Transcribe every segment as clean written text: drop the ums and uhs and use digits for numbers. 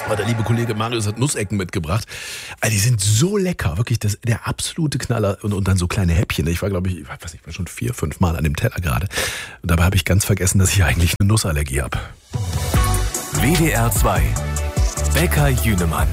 Aber der liebe Kollege Marius hat Nussecken mitgebracht. Also die sind so lecker, wirklich der absolute Knaller. Und dann so kleine Häppchen. Ich war, glaube ich, weiß nicht, war schon 4, 5 Mal an dem Teller gerade. Und dabei habe ich ganz vergessen, dass ich eigentlich eine Nussallergie habe. WDR 2 Bäcker Jünemann.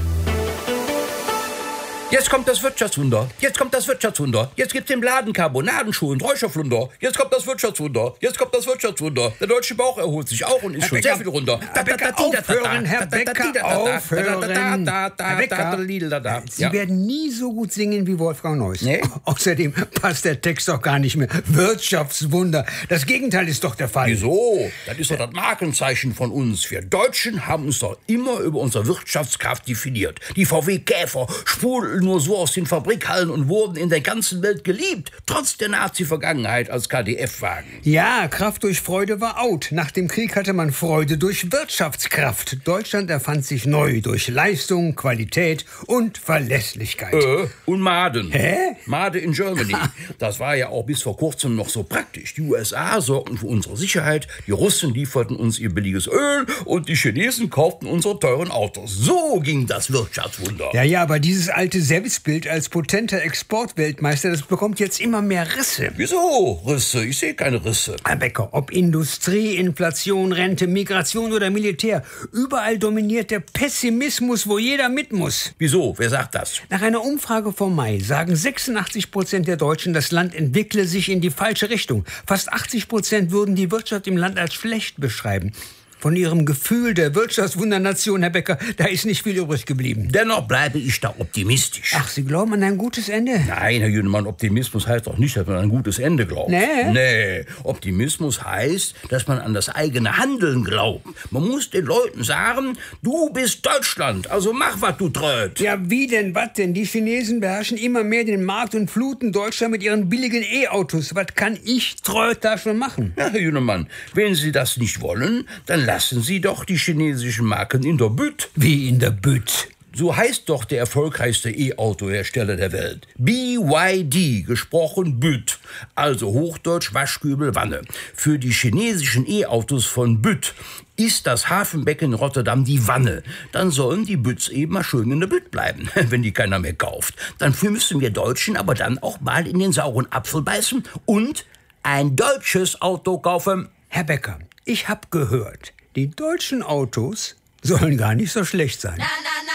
Jetzt kommt das Wirtschaftswunder. Jetzt kommt das Wirtschaftswunder. Jetzt gibt's im Laden Carbonadenschuh und Räucherflunder. Jetzt kommt das Wirtschaftswunder. Jetzt kommt das Wirtschaftswunder. Der deutsche Bauch erholt sich auch und ist schon sehr viel runter. Herr Becker, aufhören, Herr Becker, aufhören. Herr Becker, Sie werden nie so gut singen wie Wolfgang Neuss. Nee? Außerdem passt der Text doch gar nicht mehr. Wirtschaftswunder. Das Gegenteil ist doch der Fall. Wieso? Das ist doch das Markenzeichen von uns. Wir Deutschen haben uns doch immer über unsere Wirtschaftskraft definiert. Die VW-Käfer sprudeln nur so aus den Fabrikhallen und wurden in der ganzen Welt geliebt, trotz der Nazi-Vergangenheit als KdF-Wagen. Ja, Kraft durch Freude war out. Nach dem Krieg hatte man Freude durch Wirtschaftskraft. Deutschland erfand sich neu durch Leistung, Qualität und Verlässlichkeit. Und Maden. Hä? Made in Germany. Das war ja auch bis vor kurzem noch so praktisch. Die USA sorgten für unsere Sicherheit, die Russen lieferten uns ihr billiges Öl und die Chinesen kauften unsere teuren Autos. So ging das Wirtschaftswunder. Ja, aber dieses alte Selbstbild als potenter Exportweltmeister, das bekommt jetzt immer mehr Risse. Wieso Risse? Ich sehe keine Risse. Herr Becker, ob Industrie, Inflation, Rente, Migration oder Militär, überall dominiert der Pessimismus, wo jeder mit muss. Wieso? Wer sagt das? Nach einer Umfrage vom Mai sagen 86% der Deutschen, das Land entwickle sich in die falsche Richtung. Fast 80% würden die Wirtschaft im Land als schlecht beschreiben. Von Ihrem Gefühl der Wirtschaftswundernation, Herr Becker, da ist nicht viel übrig geblieben. Dennoch bleibe ich da optimistisch. Ach, Sie glauben an ein gutes Ende? Nein, Herr Jünemann, Optimismus heißt doch nicht, dass man an ein gutes Ende glaubt. Nee, Optimismus heißt, dass man an das eigene Handeln glaubt. Man muss den Leuten sagen, du bist Deutschland, also mach, was du tröd. Ja, wie denn, was denn? Die Chinesen beherrschen immer mehr den Markt und fluten Deutschland mit ihren billigen E-Autos. Was kann ich tröd da schon machen? Ja, Herr Jünemann, wenn Sie das nicht wollen, dann lassen Sie doch die chinesischen Marken in der Bütt. Wie in der Bütt? So heißt doch der erfolgreichste E-Auto-Hersteller der Welt. BYD, gesprochen Bütt. Also Hochdeutsch Waschkübel Wanne. Für die chinesischen E-Autos von Bütt ist das Hafenbecken Rotterdam die Wanne. Dann sollen die Bütts eben mal schön in der Bütt bleiben, wenn die keiner mehr kauft. Dafür müssen wir Deutschen aber dann auch mal in den sauren Apfel beißen und ein deutsches Auto kaufen. Herr Becker, ich hab gehört, die deutschen Autos sollen gar nicht so schlecht sein.